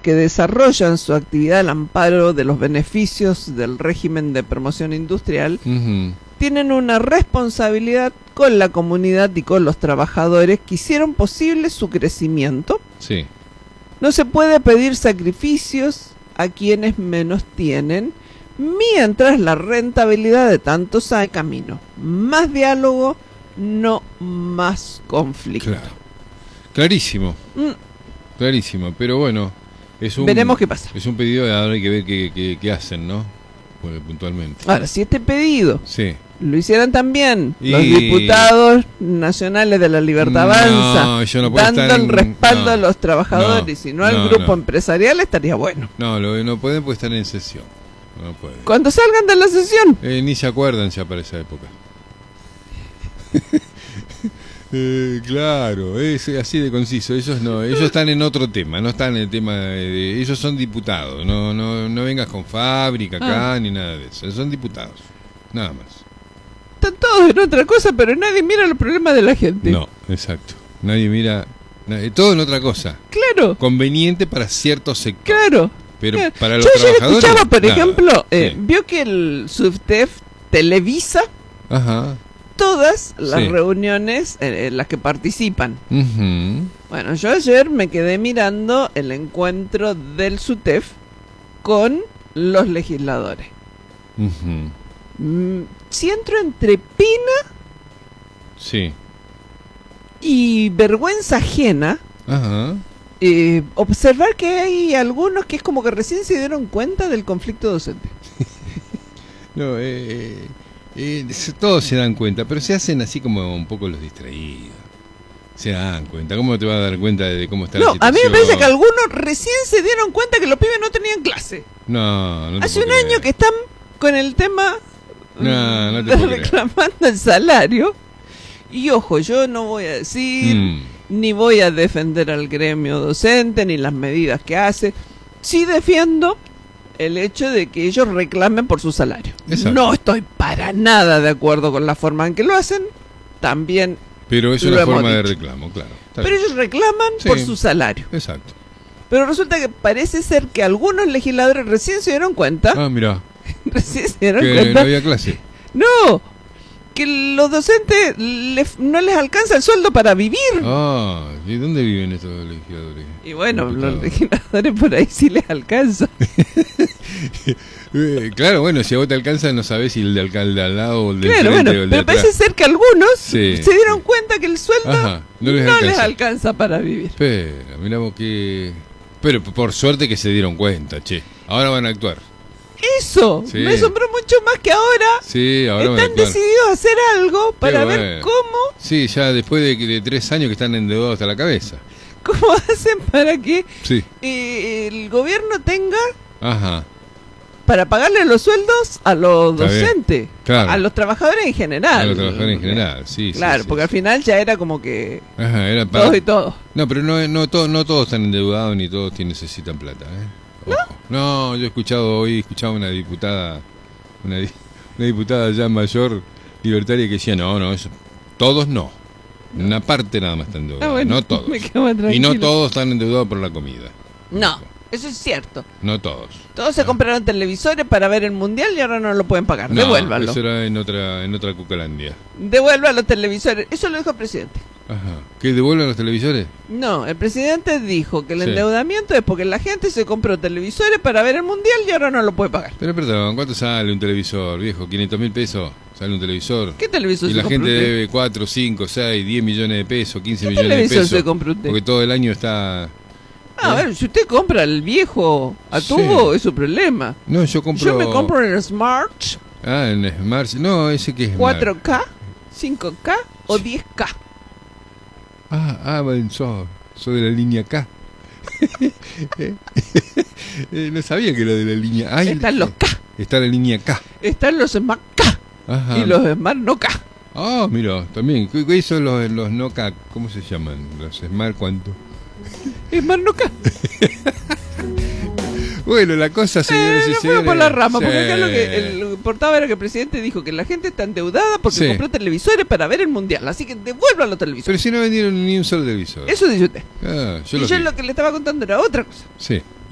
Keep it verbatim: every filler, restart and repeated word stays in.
que desarrollan su actividad al amparo de los beneficios del régimen de promoción industrial, Uh-huh. tienen una responsabilidad con la comunidad y con los trabajadores que hicieron posible su crecimiento. Sí. No se puede pedir sacrificios a quienes menos tienen, mientras la rentabilidad de tantos años camino. Más diálogo, no más conflicto. Claro. Clarísimo. Mm, Clarísimo. Pero bueno, es un, Veremos qué pasa. es un pedido de ahora hay que ver qué, qué, qué hacen, ¿no? Pues, puntualmente. Ahora, si este pedido Sí. lo hicieran también Y- los diputados nacionales de la Libertad Avanza, No, yo no puedo dando estar el en- respaldo no, a los trabajadores no, y no al no, grupo no. empresarial, estaría bueno. No, lo, no pueden porque están en sesión. No pueden. Cuando salgan de la sesión, Eh, ni se acuerdan ya para esa época. eh, claro, es así de conciso. Ellos no, ellos están en otro tema, no están en el tema de, de- ellos son diputados. No, no, no vengas con fábrica acá Ah. ni nada de eso. Son diputados, nada más. están todos en otra cosa, pero nadie mira los problemas de la gente. No, exacto. Nadie mira, nadie- todo en otra cosa. Claro, Conveniente para ciertos sectores. claro. Pero Claro. para los Yo ayer trabajadores. escuchaba, por nada. ejemplo, eh, Sí. vio que el Subtef televisa Ajá. todas las Sí. reuniones eh, en las que participan. Ujú. Bueno, yo ayer me quedé mirando el encuentro del SUTEF con los legisladores. Ujú. Mm, si entro entre pena Sí. y vergüenza ajena, Ajá. eh, observar que hay algunos que es como que recién se dieron cuenta del conflicto docente. No, eh, eh, eh, todos se dan cuenta, pero se hacen así como un poco los distraídos. Se dan cuenta. ¿Cómo te vas a dar cuenta de cómo está la No, a mí situación? me parece que algunos recién se dieron cuenta que los pibes no tenían clase. No, no te Hace puedo un año creer. que están con el tema No, no te de puedo creer. reclamando el salario. Y ojo, yo no voy a decir, Mm. ni voy a defender al gremio docente, ni las medidas que hace. Sí defiendo el hecho de que ellos reclamen por su salario. Exacto. No estoy para nada de acuerdo con la forma en que lo hacen. También, Pero es Lo una hemos forma de dicho. reclamo, claro. Está pero bien. ellos reclaman Sí. por su salario. Exacto. Pero resulta que parece ser que algunos legisladores recién se dieron cuenta, Ah, mira, recién se dieron que cuenta, no había clase. no, que los docentes le- no les alcanza el sueldo para vivir. Ah, ¿y dónde viven estos legisladores? Y bueno, Diputados. los legisladores por ahí sí les alcanza. Eh, claro, bueno, si a vos te alcanza, no sabés si el de alcalde al lado o el de Claro, frente bueno, o el de pero atrás. parece ser que algunos Sí. se dieron cuenta que el sueldo Ajá, no no les les, alcanza. alcanza para vivir. Pero, miramos que... Pero por suerte que se dieron cuenta, che. Ahora van a actuar. Eso Sí. me asombró mucho más que ahora Sí, ahora van a están actuar. decididos a hacer algo para ver bueno. cómo, Sí, ya después de, que- de tres años que están endeudados hasta la cabeza. cómo hacen para que Sí, eh, el gobierno tenga ajá. para pagarle los sueldos a los Está bien. docentes, Claro. a los trabajadores en general. A los trabajadores en general, sí. sí, Claro, sí, porque sí. al final ya era como que Ajá, era para... todo y todo. No, pero no, no, to- no todos están endeudados ni todos tienen- necesitan plata, ¿eh? Ojo. ¿No? yo he escuchado hoy, escuchaba una diputada, una, di- una diputada ya mayor, libertaria, que decía, no, no, eso, todos no. Una parte nada más están endeudados, Ah, bueno, no todos. me quedo más Y no tranquilo. todos están endeudados por la comida. No, eso es cierto. No todos. Todos se compraron televisores para ver el mundial y ahora no lo pueden pagar. No, Devuélvanlo. eso era en otra, en otra Cucalandia. Devuelvan los televisores. Eso lo dijo el presidente. Ajá. ¿Qué, devuelven los televisores? No, el presidente dijo que el Sí. endeudamiento es porque la gente se compró televisores para ver el mundial y ahora no lo puede pagar. Pero perdón, ¿cuánto sale un televisor, viejo? ¿quinientos mil pesos sale un televisor? ¿Qué televisor Y se la compró gente usted? debe cuatro, cinco, seis, diez millones de pesos, quince ¿Qué millones de televisor pesos. se compró usted? Porque todo el año está... Ah, a ver, si usted compra el viejo a Sí. tubo, es su problema. No, yo compro... Yo me compro el Smart Ah, en Smart... No, ese que es... cuatro K, cinco K o diez K. Ah, ah, bueno, sos, sos de la línea K. Eh, no sabía que era de la línea... Ay, Están los K, Está la línea K. están los Smart K Ajá. y los Smart no K. Ah, mira, también. ¿Qué, qué son los, los no K? ¿Cómo se llaman? Los Smart, ¿cuánto? Smart no K. Bueno, la cosa, señores Eh, y no fuimos señores... por la rama, porque Sí. acá lo que el portaba era que el presidente dijo que la gente está endeudada porque Sí. compró televisores para ver el mundial, así que devuelvan los Pero televisores. si no vendieron ni un solo televisor. Eso dice usted. Ah, yo y lo yo vi. lo que le estaba contando era otra cosa. Sí.